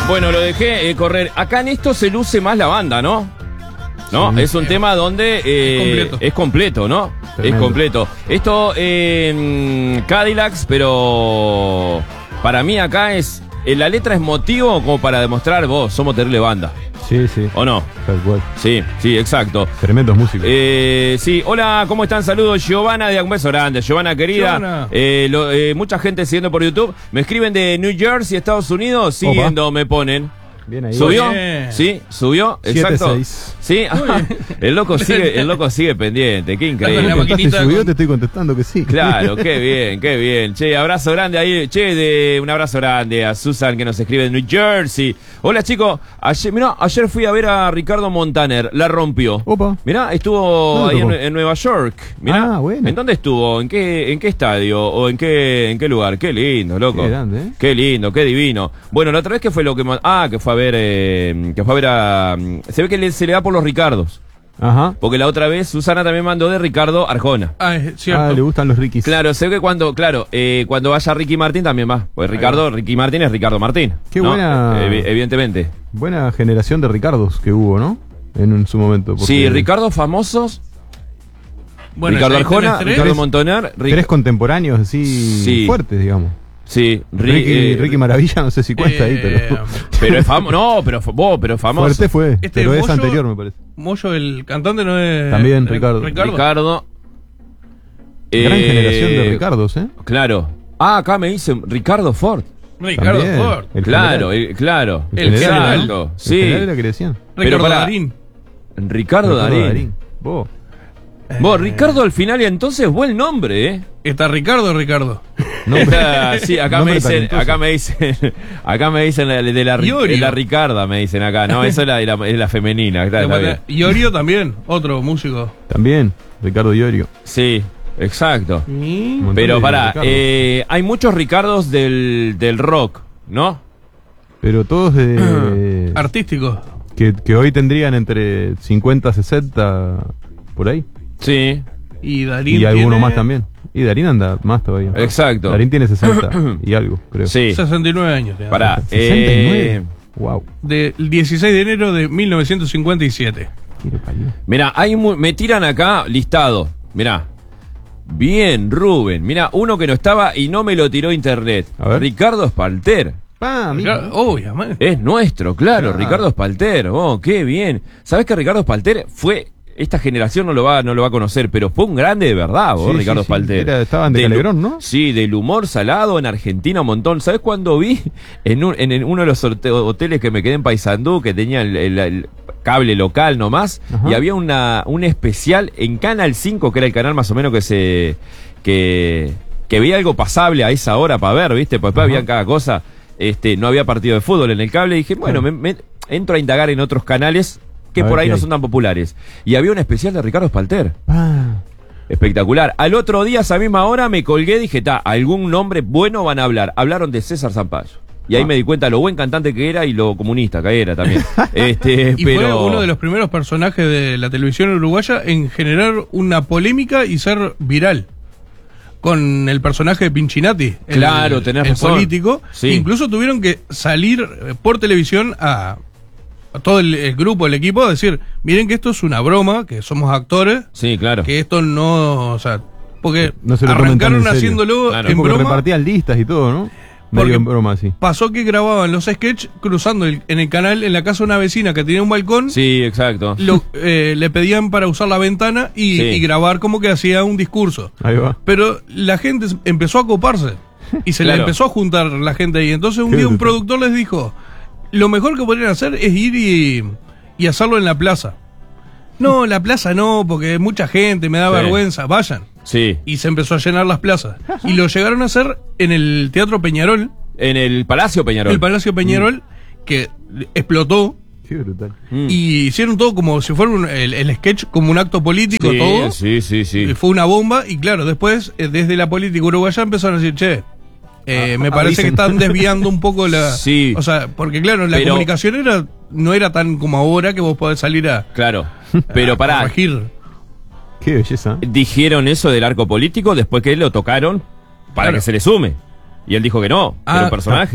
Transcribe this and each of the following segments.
Bueno, lo dejé correr. Acá en esto se luce más la banda, ¿no? ¿No? Sí. Es un tema donde es completo, ¿no? Tremendo. Es completo. Esto Cadillacs, pero para mí acá es la letra es motivo como para demostrar vos somos terrible banda. Sí, sí. ¿O no? Tal cual. Sí, sí, exacto. Tremendos músicos. Sí, hola, ¿cómo están? Saludos, Giovanna, un beso grande, Giovanna querida. Giovanna. Mucha gente siguiendo por YouTube. Me escriben de New Jersey, Estados Unidos, siguiendo, me ponen. Bien ahí. ¿Subió? Bien. Sí, subió, exacto. 7-6. Sí, el loco sigue pendiente, qué Con la increíble. maquinita ¿Subió? con- Te estoy contestando que sí. Claro, qué bien, qué bien. Che, abrazo grande ahí. Che, un abrazo grande a Susan que nos escribe de New Jersey. Hola chicos, ayer fui a ver a Ricardo Montaner, la rompió. Opa. Mirá, estuvo ¿Dónde ahí tocó? en Nueva York. Mirá, Ah, bueno. ¿en dónde estuvo? ¿En qué estadio? ¿O en qué lugar? Qué lindo, loco. Qué grande, ¿eh? Qué lindo, qué divino. Bueno, la otra vez que fue lo que... que fue a ver... se ve que se le da por los Ricardos. Ajá. Porque la otra vez Susana también mandó de Ricardo Arjona. Ah, es cierto. Ah, le gustan los Rikis. Claro, sé que cuando vaya Ricky Martín también va. Pues Ricky Martín es Ricardo Martín. Qué ¿no? buena- Evidentemente. Buena generación de Ricardos que hubo, ¿no? En su momento. porque Sí, Ricardo famosos. Bueno, Ricardo ahí tenés Arjona, tres. Ricardo Montaner. Tres contemporáneos así Sí. fuertes, digamos. Sí, Ricky Maravilla, no sé si cuenta ahí, pero. Pero es famoso. No, pero famoso. Fuerte fue, Este pero es Moyo- anterior, me parece. Moyo, el cantante, no es. También, Ricardo. Ricardo. Gran generación de Ricardos, ¿eh? Claro. Acá me dicen Ricardo Ford. Ricardo También. Ford. El Claro, general. claro. El general, Exacto. El Sí. general era que le decían. Pero Ricardo pará. Darín. Ricardo Darín. Vos. Vos, Ricardo al final y entonces buen nombre, ¿eh? Está Ricardo. Sí, acá Nombre me dicen, talentoso. acá me dicen Iorio. la Ricarda, me dicen acá, no, esa es la femenina, claro, está bien. Y Orio también, otro músico. También, Ricardo Iorio. Sí, exacto. Y... Montón Pero de pará, Ricardos. hay muchos Ricardos del rock, ¿no? Pero todos de. Artístico. que hoy tendrían entre 50, 60, por ahí. Sí, Y Darín. Y alguno tiene más también. Y Darín anda más todavía. exacto. Darín tiene 60 y algo, creo. Sí, 69 años. tiene. pará. 69. Wow. Del 16 de enero de 1957. Mirá, me tiran acá listado, mirá. Bien, Rubén. Mirá, uno que no estaba y no me lo tiró internet. A ver. Ricardo Espalter. Ricardo, obviamente. Es nuestro, claro, Claro. Ricardo Espalter. Oh, qué bien. ¿Sabés que Ricardo Espalter fue... Esta generación no lo va a conocer, pero fue un grande de verdad, vos, Sí, Ricardo sí, sí. Espalter. Estaban de Del- Calegrón, ¿no? Sí, del humor salado en Argentina un montón. ¿Sabés cuándo vi? En uno de los hoteles que me quedé en Paysandú, que tenía el cable local nomás, Ajá. y había un especial en Canal 5, que era el canal más o menos que veía algo pasable a esa hora para ver, ¿viste? Pues después Ajá. había cada cosa. No había partido de fútbol en el cable, y dije, bueno, Claro. me entro a indagar en otros canales que A ver por ahí qué no hay. son tan populares. Y había un especial de Ricardo Espalter. Ah, Espectacular. Al otro día, a esa misma hora, me colgué y dije, algún nombre bueno van a hablar. Hablaron de César Zampayo. Y ahí me di cuenta lo buen cantante que era y lo comunista que era también. Y pero fue uno de los primeros personajes de la televisión uruguaya en generar una polémica y ser viral. Con el personaje de Pinchinati, Claro, tenés el razón. político. Sí. Incluso tuvieron que salir por televisión a todo el grupo, el equipo, a decir, miren que esto es una broma, que somos actores, sí, claro. que esto no, o sea, porque No se lo tomen tan arrancaron en serio. haciéndolo Claro. en porque broma. repartían listas y todo, ¿no? Porque- Medio en broma así. Pasó que grababan los sketches cruzando en el canal, en la casa de una vecina que tenía un balcón. Sí, exacto. Le pedían para usar la ventana y, Sí. y grabar como que hacía un discurso. Ahí va. Pero la gente empezó a coparse y se le Claro. empezó a juntar la gente ahí. Entonces un Qué día un brutal. productor les dijo, lo mejor que podrían hacer es ir y hacerlo en la plaza. No, la plaza no, porque mucha gente, me da Sí. vergüenza, vayan. Sí. Y se empezó a llenar las plazas. Y lo llegaron a hacer en el Teatro Peñarol, En el Palacio Peñarol. el Palacio Peñarol, que explotó. Qué brutal. Mm. Y hicieron todo como si fuera el sketch como un acto político, Sí, todo. sí, sí, sí. Y fue una bomba. Y claro, después, desde la política uruguaya empezaron a decir, che, me parece avisen. que están desviando un poco la... Sí. O sea, porque claro, la Pero- comunicación no era tan como ahora que vos podés salir a... Claro. Pero a pará, corregir. Qué belleza. dijeron eso del arco político después que lo tocaron para Claro. que se le sume. Y él dijo que no, que era Ah, un personaje.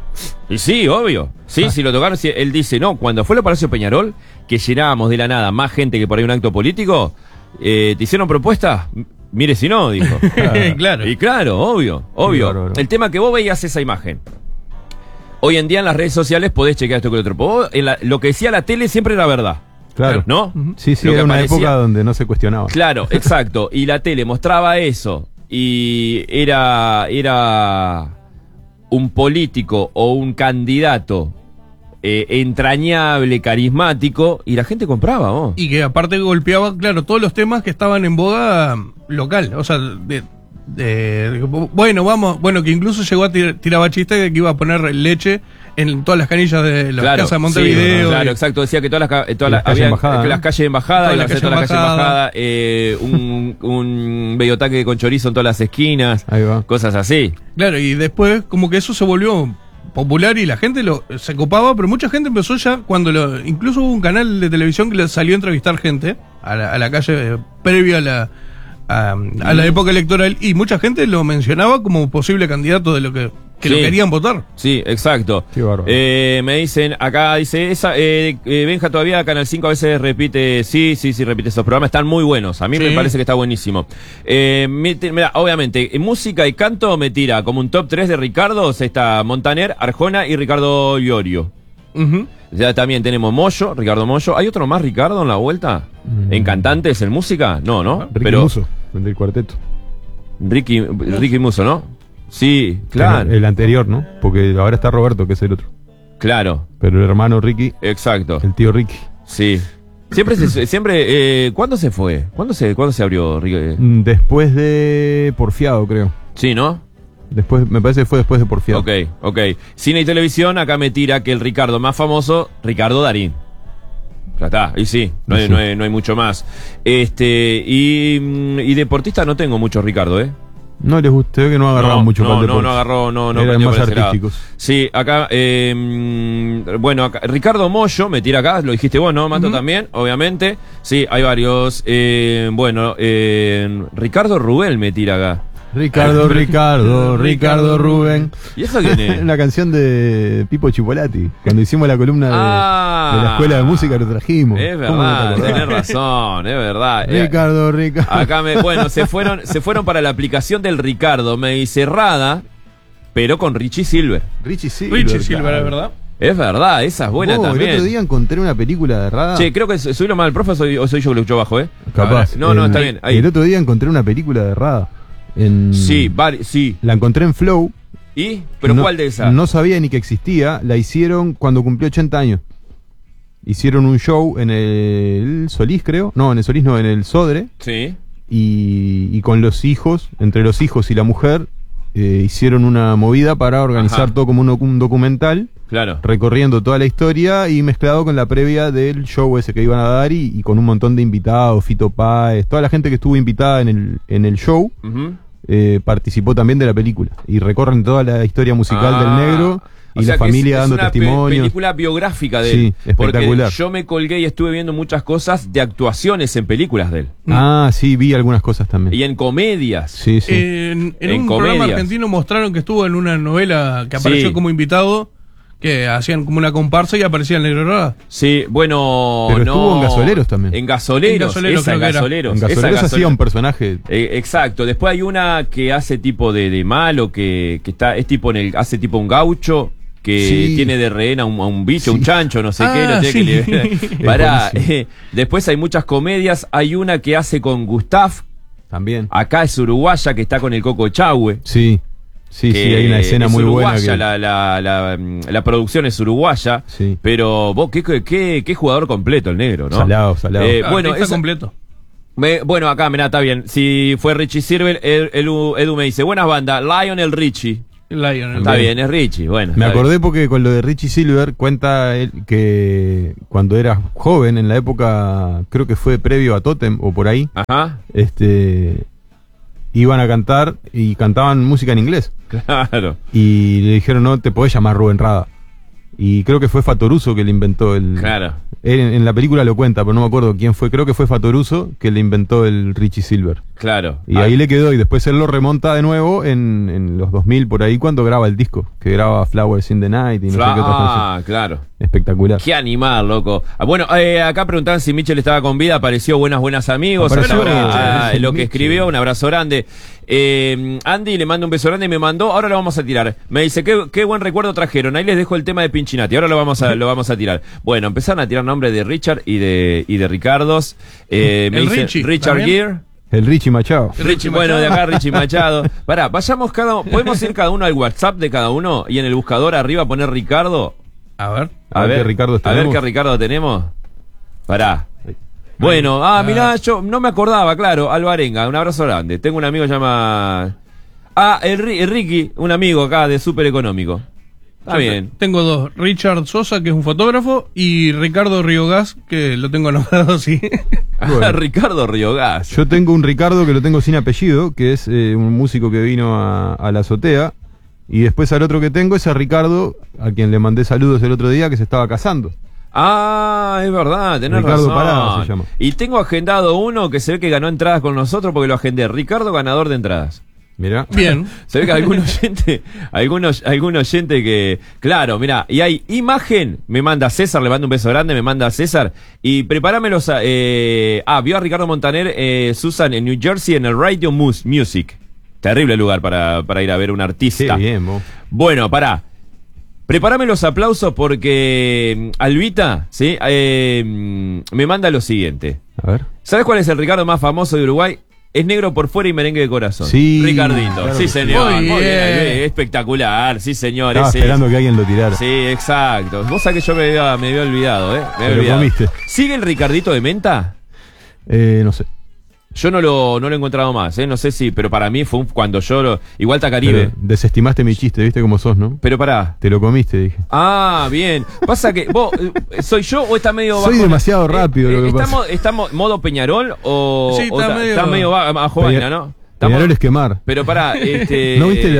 Y sí, obvio. Sí, si lo tocaron, sí, él dice, no, cuando fue el Palacio Peñarol, que llenábamos de la nada más gente que por ahí un acto político, ¿te hicieron propuestas? Mire si no, dijo. Claro. Y claro, obvio. bárbaro. El tema que vos veías esa imagen. Hoy en día en las redes sociales podés chequear esto que el otro. Vos, lo que decía la tele siempre era verdad. Claro. ¿No? Sí, sí, Lo que era una aparecía- época donde no se cuestionaba. Claro, exacto. Y la tele mostraba eso. Y era un político o un candidato entrañable, carismático, y la gente compraba, vos. Y que aparte golpeaba, claro, todos los temas que estaban en boga local. O sea, bueno, que incluso llegó a tirar chiste de que iba a poner leche en todas las canillas de las Claro, casas de Montevideo. sí, claro, y- exacto. Decía que todas las Las calles Embajada, que ¿no? las calles de embajada, Todas iba a las ser toda la calles calle Embajada. un bellotaque con chorizo en todas las esquinas, Ahí va. cosas así. Claro, y después como que eso se volvió popular y la gente se copaba, pero mucha gente empezó ya cuando incluso hubo un canal de televisión que le salió a entrevistar gente a la calle previo a la época electoral, y mucha gente lo mencionaba como posible candidato de lo que lo Sí. querían votar. Sí, exacto. Qué bárbaro. Me dicen, acá dice, Benja todavía, Canal 5 a veces repite, sí, repite esos programas, están muy buenos, a mí Sí. me parece que está buenísimo. Mira, obviamente, en música y canto me tira como un top 3 de Ricardo, está Montaner, Arjona y Ricardo Iorio. Ujú. Ya también tenemos Moyo, Ricardo Moyo. ¿Hay otro más Ricardo en la vuelta? ¿En cantantes, en música? No. Ricky Musso, del cuarteto. Ricky Musso, ¿no? Sí, claro. El anterior, ¿no? Porque ahora está Roberto, que es el otro. Claro, Pero el hermano Ricky, exacto. el tío Ricky. Sí. ¿Cuándo se fue? ¿Cuándo se abrió? Después de Porfiado, creo. Sí, ¿no? Después, me parece que fue después de Porfiado. Ok. Cine y televisión, acá me tira que el Ricardo más famoso, Ricardo Darín. Ya está, y sí, no hay, Sí. no hay- no hay mucho más. Y deportista no tengo mucho Ricardo, ¿eh? No les gustó, que no agarraban mucho para el deporte. no agarró, no Eran prendió más por ese lado. artísticos. Sí, acá, bueno, acá, Ricardo Mollo, me tira acá, lo dijiste vos, ¿no? Mato también, obviamente. Sí, hay varios. Ricardo Rubel me tira acá. Ricardo Rubén. ¿Y eso quién es? La canción de Pipo Chipolati. Cuando hicimos la columna de la escuela de música lo trajimos. Es ¿Cómo no te verdad, acordás? tenés razón, es verdad. Ricardo. Acá se fueron para la aplicación del Ricardo, me dice Rada, pero con Richie Silver. Richie Silver. Richie Silver, claro. ¿es verdad? Es verdad, esa es buena El también. otro día encontré una película de Rada. Che, creo que soy lo mal del profe o soy yo que lo escucho bajo, ¿eh? Capaz. No, está bien. Ahí. El otro día encontré una película de Rada. Sí, sí. La encontré en Flow. ¿Y? ¿Pero No- cuál de esas? No sabía ni que existía. La hicieron cuando cumplió 80 años. Hicieron un show en el Solís, creo. No, en el Solís no, en el Sodre. Sí. Y con los hijos, entre los hijos y la mujer, hicieron una movida para organizar Ajá. todo como un documental, Claro. recorriendo toda la historia y mezclado con la previa del show ese que iban a dar y con un montón de invitados, Fito Páez, toda la gente que estuvo invitada en el show. Ujú. Participó también de la película y recorren toda la historia musical del negro y O sea la que familia es dando una testimonios. película biográfica de Sí, él. espectacular. Porque yo me colgué y estuve viendo muchas cosas de actuaciones en películas de él. Ah, sí, vi algunas cosas también. Y en comedias. Sí, sí. En En un comedias. programa argentino mostraron que estuvo en una novela que apareció Sí. como invitado, que hacían como una comparsa y aparecía el Negro Rada. Sí, bueno, Pero no. estuvo en Gasoleros también. En Gasoleros, En Gasoleros esa en creo que era. Gasoleros. En esa Gasoleros hacía un personaje. Exacto. Después hay una que hace tipo de malo, que está, es tipo hace tipo un gaucho que Sí. tiene de rehén a un bicho, Sí. un chancho, no sé Ah, qué, lo tiene sí. que Pará, buenísimo. después hay muchas comedias, hay una que hace con Gustav, También. acá es uruguaya, que está con el Coco Chahue. Sí, sí, que hay una escena es muy buena. uruguaya, Que... la producción es uruguaya, Sí. pero vos, qué jugador completo el negro, ¿no? Salado. Bueno, está esa- completo. Bueno, acá, mirá, está bien. Si fue Richie Silver, Edu me dice, buenas bandas, Lionel Richie. Lionel. Está bien, es Richie, bueno. Me está acordé porque con lo de Richie Silver cuenta él que cuando era joven, en la época, creo que fue previo a Totem o por ahí, bien. Ajá, iban a cantar y cantaban música en inglés. claro. Y le dijeron, no te podés llamar Rubén Rada. Y creo que fue Fatoruso que le inventó el... Claro. Él en la película lo cuenta, pero no me acuerdo quién fue. Creo que fue Fatoruso que le inventó el Richie Silver. Claro. Y ahí le quedó, y después él lo remonta de nuevo en los 2000 por ahí cuando graba el disco, que graba Flowers in the Night y no sé qué otra canción. Claro. Espectacular. Qué animal, loco. Bueno, acá preguntaban si Michel estaba con vida. Apareció buenas amigos. Apareció Lo que Michel. escribió, un abrazo grande. Andy le mando un beso grande y me mandó. Ahora lo vamos a tirar. Me dice, qué buen recuerdo trajeron. Ahí les dejo el tema de Pinchinati. Ahora lo vamos a tirar. Bueno, empezaron a tirar nombres de Richard y de Ricardos. Me dice Richie, Richard ¿también? Gere. El Richie Machado. Richie, bueno, de acá Richie Machado. Pará, vayamos podemos ir cada uno al WhatsApp de cada uno y en el buscador arriba poner Ricardo. A ver. A ver qué Ricardo A ver tenemos. qué Ricardo tenemos. Pará. Bueno, mirá, yo no me acordaba, claro, Alvarenga, un abrazo grande. Tengo un amigo que se llama... el Ricky, un amigo acá de Súper Económico. Está bien. Tengo dos. Richard Sosa, que es un fotógrafo, y Ricardo Riogás, que lo tengo anotado así. Bueno. Ricardo Riogás. Yo tengo un Ricardo que lo tengo sin apellido, que es un músico que vino a la azotea. Y después al otro que tengo es a Ricardo, a quien le mandé saludos el otro día, que se estaba casando. Es verdad, tenés Ricardo razón. Parada se llama. Y tengo agendado uno que se ve que ganó entradas con nosotros porque lo agendé. Ricardo, ganador de entradas. Mirá. Bien. Se ve que algún oyente que... Claro, mira, y hay imagen, me manda César, le mando un beso grande, me manda César, y prepáramelos vio a Ricardo Montaner, Susan, en New Jersey, en el Radio Music. Terrible lugar para ir a ver un artista. Qué bien, vos. Bueno, pará. Prepárame los aplausos porque Albita, ¿sí? Me manda lo siguiente. A ver. ¿Sabes cuál es el Ricardo más famoso de Uruguay? Es negro por fuera y merengue de corazón. Sí, Ricardito. claro Sí, que señor. sí. Muy Muy bien. bien. Espectacular. Sí, señor. Estaba Ese esperando que alguien lo tirara. Sí, exacto. Vos sabés que yo me había olvidado, ¿eh? Me había Te lo olvidado. comiste. ¿Sigue el Ricardito de menta? No sé. Yo no lo he encontrado más, ¿eh? No sé si, pero para mí fue cuando yo lo... Igual está Caribe. Pero desestimaste mi chiste, viste cómo sos, ¿no? Pero pará. Te lo comiste, dije. Bien. Pasa que vos, ¿soy yo o está medio bajo? Soy demasiado rápido lo que pasa. ¿Estamos modo Peñarol o Sí, o está medio- bajo vaina, ¿no? Peñarol es quemar. Pero pará, ¿No viste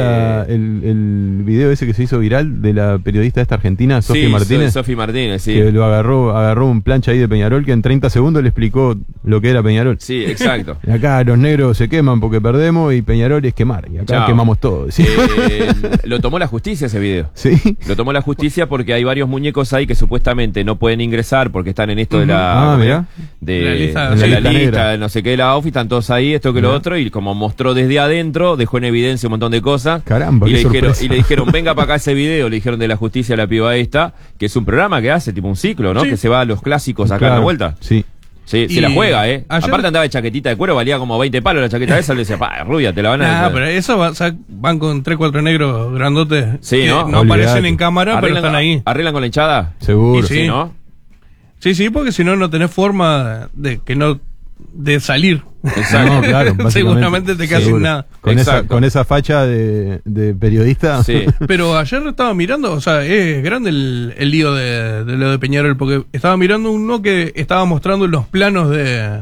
el video ese que se hizo viral de la periodista esta argentina, Sofía sí, Martínez? Sofía Martínez, sí. Que lo agarró un plancha ahí de Peñarol que en 30 segundos le explicó lo que era Peñarol. Sí, exacto. Y acá los negros se queman porque perdemos y Peñarol es quemar. Y acá Chao. quemamos todo. ¿Sí? Lo tomó la justicia ese video. ¿Sí? Lo tomó la justicia porque hay varios muñecos ahí que supuestamente no pueden ingresar porque están en esto de Ah, mirá. de La lista- de sí. la lista lista, negra. de no sé qué de la OFI, están todos ahí, esto que lo Mirá. otro, y como mostró desde adentro, dejó en evidencia un montón de cosas. Caramba, y qué le sorpresa. dijeron, venga para acá ese video, le dijeron de la justicia a la piba esta, que es un programa que hace tipo un ciclo, ¿no? Sí. Que se va a los clásicos acá Claro, en la vuelta. Sí. Sí, Y se la juega, ¿eh? ayer- Aparte andaba de chaquetita de cuero, valía como 20 palos la chaqueta esa, le decía, rubia, te la van a... Pero eso van con 3-4 negros grandotes. Sí, que ¿no? no Olvidate. aparecen en cámara, pero están ahí. ¿Arreglan con la hinchada? Seguro. Y sí. Sí, ¿no? Sí, porque si no, no tenés forma de salir. Exacto. No, claro, básicamente. Seguramente te quedas Seguro. sin nada. Exacto. Con esa facha de periodista. Sí. Pero ayer estaba mirando, o sea, es grande el lío de lo de Peñarol, porque estaba mirando uno que estaba mostrando los planos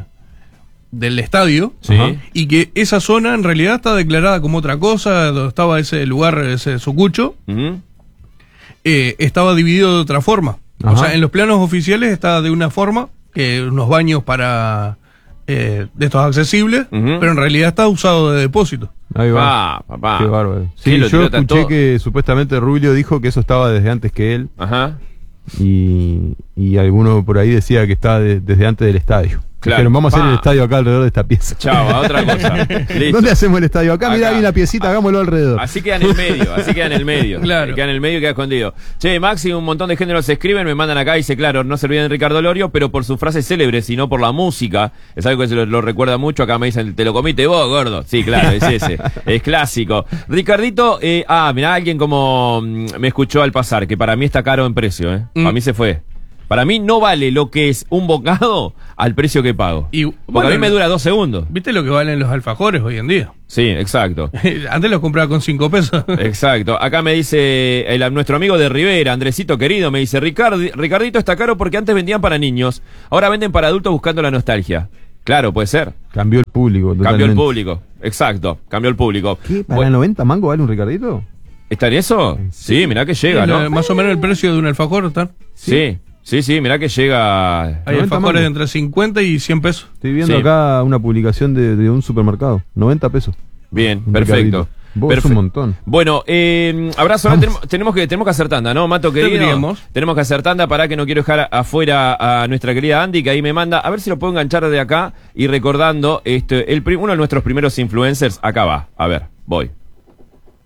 del estadio, Sí. Ajá. y que esa zona en realidad está declarada como otra cosa, donde estaba ese lugar, ese sucucho, Ujú. estaba dividido de otra forma. Ajá. O sea, en los planos oficiales está de una forma, que unos baños para de estos accesibles, Ujú. pero en realidad está usado de depósito. Ahí va. Papá. Qué bárbaro. Sí, Sí, lo yo tiró tanto. escuché que supuestamente Rubio dijo que eso estaba desde antes que él. Ajá. Y alguno por ahí decía que estaba desde antes del estadio. Claro. Dijeron, vamos a hacer Pa. el estadio acá alrededor de esta pieza. Chao, a otra cosa. Listo. ¿Dónde hacemos el estadio? Acá, mirá, Acá. hay una piecita, hagámoslo alrededor. Así queda en el medio, así queda en el medio. Claro. Queda en el medio y queda escondido. Che, Maxi, un montón de gente nos escriben, me mandan acá y dice, claro, no se olviden de Ricardo Lorio, pero por su frase célebre, sino por la música. Es algo que se lo recuerda mucho. Acá me dicen, te lo comiste vos, gordo. Sí, claro, es ese. Es clásico. Ricardito, mirá, alguien como me escuchó al pasar, que para mí está caro en precio, Para mí se fue. Para mí no vale lo que es un bocado al precio que pago. Y, Porque bueno, a mí me dura 2 segundos. ¿Viste lo que valen los alfajores hoy en día? Sí, exacto. Antes los compraba con 5 pesos. Exacto. Acá me dice nuestro amigo de Rivera, Andresito querido, me dice, Ricardito está caro porque antes vendían para niños, ahora venden para adultos buscando la nostalgia. Claro, puede ser. Cambió el público. Cambió totalmente. el público. Exacto, cambió el público. ¿Qué? ¿Para Bueno, 90 mango vale un Ricardito? ¿Está en eso? Sí, mirá que llega, ¿no? Más o menos el precio de un alfajor está. Sí, mirá que llega. Hay 90 alfajores mangos. de entre 50 y 100 pesos. Estoy viendo Sí. acá una publicación de un supermercado. 90 pesos. Bien, Un perfecto. Ricardito. Vos, es un montón. Bueno, abrazo. Ahora tenemos que hacer tanda, ¿no, Mato querido? Deberíamos. Tenemos que hacer tanda para que no quiero dejar afuera a nuestra querida Andy, que ahí me manda. A ver si lo puedo enganchar de acá y recordando uno de nuestros primeros influencers. Acá va. A ver, voy.